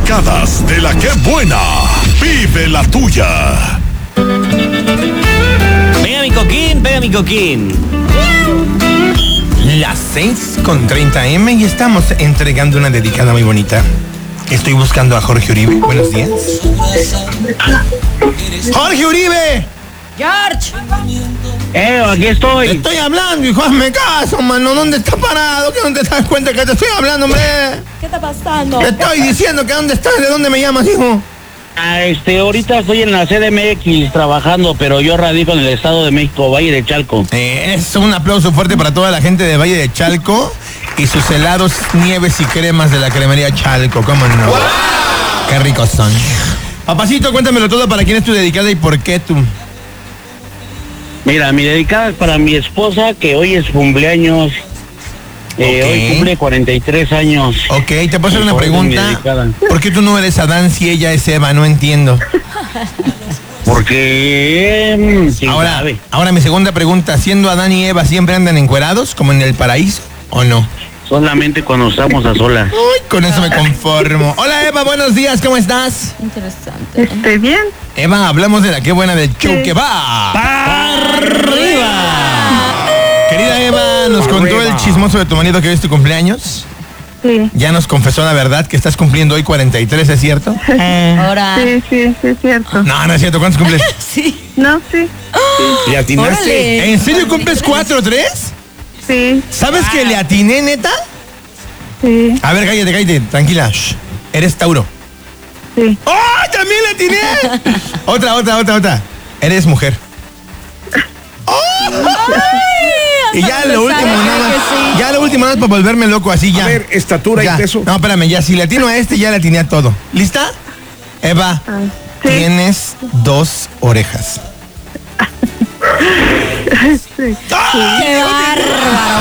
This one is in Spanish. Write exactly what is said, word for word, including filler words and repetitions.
dedicadas de la que buena. Vive la tuya. Pega mi coquín, pega mi coquín. Las seis con treinta eme y estamos entregando una dedicada muy bonita. Estoy buscando a Jorge Uribe. Buenos días. ¡Jorge Uribe! George. Eh, aquí Te estoy. estoy hablando, hijo, hazme caso, mano. ¿Dónde estás parado? ¿Que no te das cuenta que te estoy hablando, hombre? ¿Qué está pasando? Te estoy diciendo que dónde estás, de dónde me llamas, hijo. Ah, este, ahorita estoy en la C D M X trabajando, pero yo radico en el Estado de México, Valle de Chalco. Eh, es un aplauso fuerte para toda la gente de Valle de Chalco y sus helados, nieves y cremas de la cremería Chalco, ¿cómo no? ¡Wow! ¡Qué ricos son! Papacito, cuéntamelo todo, ¿para quién es tu dedicada y por qué tú? Mira, mi dedicada es para mi esposa, que hoy es cumpleaños. Eh, Ok. Hoy cumple cuarenta y tres años. Ok, te puedo hacer una Por eso es mi pregunta. dedicada. ¿Por qué tú no eres Adán si ella es Eva? No entiendo. Porque... eh, ¿quién Ahora, sabe? ahora mi segunda pregunta, ¿siendo Adán y Eva siempre andan encuerados, como en el paraíso, o no? Solamente cuando estamos a solas. Uy, con eso me conformo. Hola Eva, buenos días, ¿cómo estás? Interesante. Estoy bien. Eva, hablamos de la qué buena del show que va. ¡Para arriba! Querida Eva, nos contó el chismoso de tu marido que hoy es tu cumpleaños. Sí. Ya nos confesó la verdad que estás cumpliendo hoy cuarenta y tres, ¿es cierto? Ahora. Sí, sí, sí, es cierto. No, no es cierto, ¿cuántos cumples? Sí. No, sí, ¿Le atinaste? Órale. ¿En serio cumples cuatro o tres? sí, ¿Sabes que le atiné, neta? sí, A ver, cállate, cállate, tranquila. Shh. Eres Tauro. sí. ¡Oh, también le atiné! Otra, otra, otra, otra. Eres mujer. Y ya lo último, nada más. Ya lo último, nada más para volverme loco así ya. A ver, estatura Ya. y peso. No, espérame, ya si le atino a este, ya le atiné a todo. ¿Lista? Eva, Ah, sí. tienes dos orejas. Sí. ¡Ay! ¡Qué bárbaro!